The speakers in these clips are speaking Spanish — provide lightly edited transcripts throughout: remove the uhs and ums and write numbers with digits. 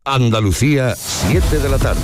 Andalucía, 7 de la tarde.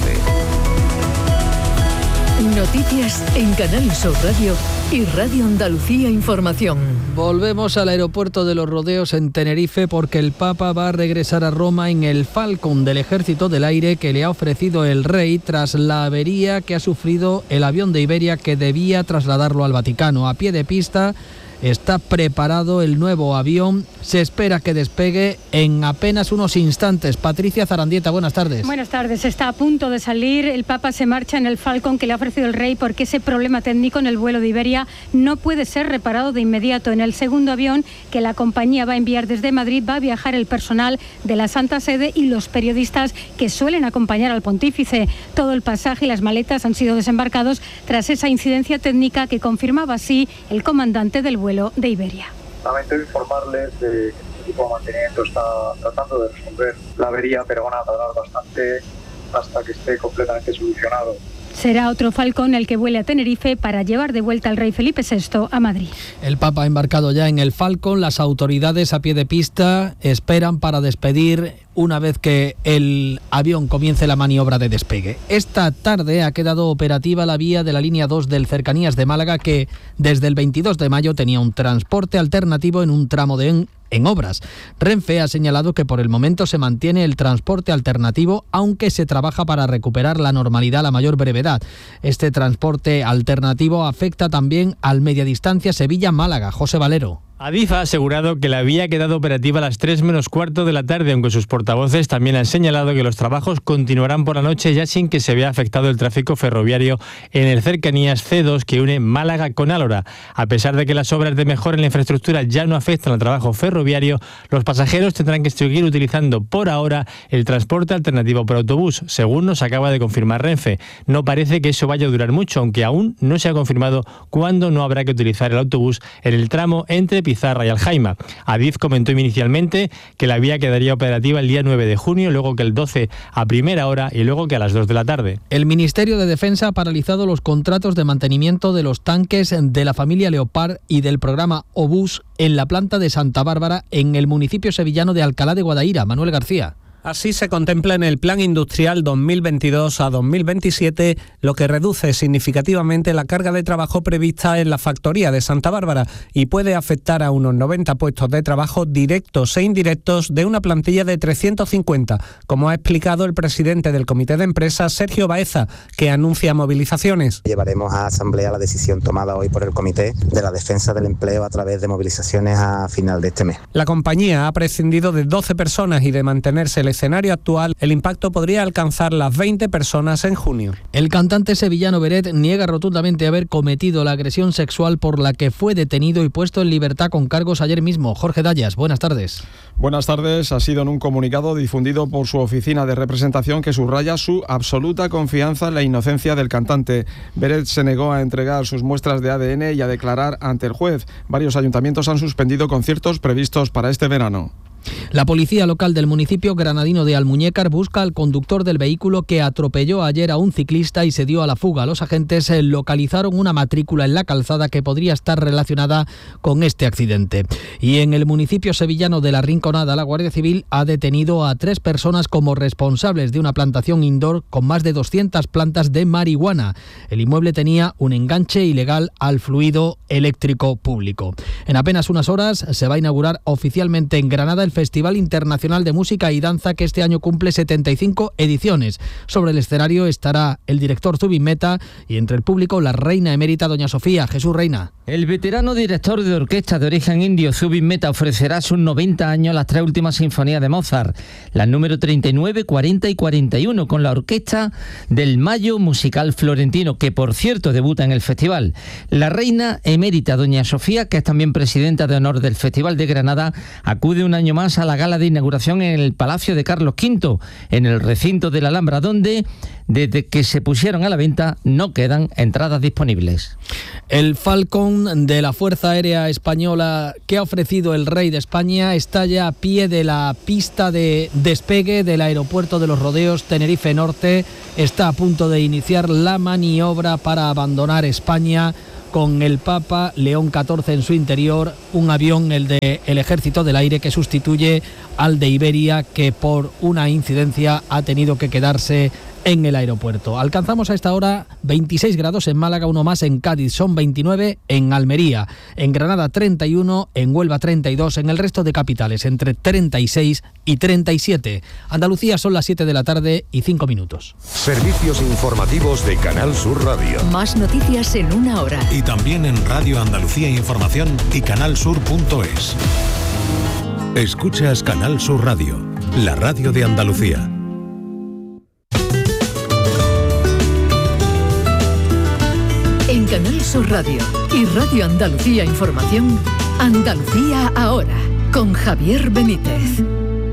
Noticias en Canal Sur Radio y Radio Andalucía Información. Volvemos al aeropuerto de Los Rodeos en Tenerife porque el Papa va a regresar a Roma en el Falcon del Ejército del Aire que le ha ofrecido el Rey tras la avería que ha sufrido el avión de Iberia que debía trasladarlo al Vaticano. A pie de pista está preparado el nuevo avión. Se espera que despegue en apenas unos instantes. Patricia Zarandieta, buenas tardes. Buenas tardes. Está a punto de salir. El Papa se marcha en el Falcon que le ha ofrecido el Rey porque ese problema técnico en el vuelo de Iberia no puede ser reparado de inmediato. En el segundo avión que la compañía va a enviar desde Madrid va a viajar el personal de la Santa Sede y los periodistas que suelen acompañar al pontífice. Todo el pasaje y las maletas han sido desembarcados tras esa incidencia técnica que confirmaba así el comandante del vuelo de Iberia. Lamento informarles de que este equipo de mantenimiento está tratando de resolver la avería, pero van a tardar bastante hasta que esté completamente solucionado. Será otro Falcon el que vuele a Tenerife para llevar de vuelta al rey Felipe VI a Madrid. El Papa ha embarcado ya en el Falcon. Las autoridades a pie de pista esperan para despedir una vez que el avión comience la maniobra de despegue. Esta tarde ha quedado operativa la vía de la línea 2 del Cercanías de Málaga que desde el 22 de mayo tenía un transporte alternativo en un tramo en obras. Renfe ha señalado que por el momento se mantiene el transporte alternativo, aunque se trabaja para recuperar la normalidad a la mayor brevedad. Este transporte alternativo afecta también al media distancia Sevilla-Málaga. José Valero. Adif ha asegurado que la vía ha quedado operativa a las 3 menos cuarto de la tarde, aunque sus portavoces también han señalado que los trabajos continuarán por la noche ya sin que se vea afectado el tráfico ferroviario en el Cercanías C2 que une Málaga con Álora. A pesar de que las obras de mejora en la infraestructura ya no afectan al trabajo ferroviario, los pasajeros tendrán que seguir utilizando por ahora el transporte alternativo por autobús, según nos acaba de confirmar Renfe. No parece que eso vaya a durar mucho, aunque aún no se ha confirmado cuándo no habrá que utilizar el autobús en el tramo entre Pizarra y Aljaima. Adif comentó inicialmente que la vía quedaría operativa el día 9 de junio, luego que el 12 a primera hora y luego que a las 2 de la tarde. El Ministerio de Defensa ha paralizado los contratos de mantenimiento de los tanques de la familia Leopard y del programa Obús en la planta de Santa Bárbara en el municipio sevillano de Alcalá de Guadaira. Manuel García. Así se contempla en el Plan Industrial 2022 a 2027, lo que reduce significativamente la carga de trabajo prevista en la factoría de Santa Bárbara y puede afectar a unos 90 puestos de trabajo directos e indirectos de una plantilla de 350, como ha explicado el presidente del Comité de Empresa, Sergio Baeza, que anuncia movilizaciones. Llevaremos a asamblea la decisión tomada hoy por el Comité de la Defensa del Empleo a través de movilizaciones a final de este mes. La compañía ha prescindido de 12 personas y de mantenerse el escenario actual, el impacto podría alcanzar las 20 personas en junio. El cantante sevillano Beret niega rotundamente haber cometido la agresión sexual por la que fue detenido y puesto en libertad con cargos ayer mismo. Jorge Dallas, buenas tardes. Buenas tardes. Ha sido en un comunicado difundido por su oficina de representación que subraya su absoluta confianza en la inocencia del cantante. Beret se negó a entregar sus muestras de ADN y a declarar ante el juez. Varios ayuntamientos han suspendido conciertos previstos para este verano. La policía local del municipio granadino de Almuñécar busca al conductor del vehículo que atropelló ayer a un ciclista y se dio a la fuga. Los agentes localizaron una matrícula en la calzada que podría estar relacionada con este accidente. Y en el municipio sevillano de La Rinconada, la Guardia Civil ha detenido a 3 personas como responsables de una plantación indoor con más de 200 plantas de marihuana. El inmueble tenía un enganche ilegal al fluido eléctrico público. En apenas unas horas se va a inaugurar oficialmente en Granada el Festival Internacional de Música y Danza, que este año cumple 75 ediciones. Sobre el escenario estará el director Zubin Mehta y entre el público la reina emérita doña Sofía. Jesús Reina. El veterano director de orquesta de origen indio Zubin Mehta ofrecerá a sus 90 años las 3 últimas sinfonías de Mozart, las número 39, 40 y 41, con la orquesta del Mayo Musical Florentino, que por cierto debuta en el festival. La reina emérita doña Sofía, que es también presidenta de honor del Festival de Granada, acude un año más a la gala de inauguración en el Palacio de Carlos V, en el recinto de la Alhambra, donde desde que se pusieron a la venta no quedan entradas disponibles. El Falcon de la Fuerza Aérea Española que ha ofrecido el Rey de España está ya a pie de la pista de despegue del aeropuerto de Los Rodeos, Tenerife Norte. Está a punto de iniciar la maniobra para abandonar España con el Papa León XIV en su interior, un avión, el del Ejército del Aire, que sustituye al de Iberia, que por una incidencia ha tenido que quedarse en el aeropuerto. Alcanzamos a esta hora 26 grados en Málaga, uno más en Cádiz, son 29 en Almería, en Granada 31, en Huelva 32, en el resto de capitales entre 36 y 37. Andalucía, son las 7 de la tarde y 5 minutos. Servicios informativos de Canal Sur Radio. Más noticias en una hora. Y también en Radio Andalucía Información y canalsur.es. Escuchas Canal Sur Radio, la radio de Andalucía. En Canal Sur Radio y Radio Andalucía Información, Andalucía ahora, con Javier Benítez.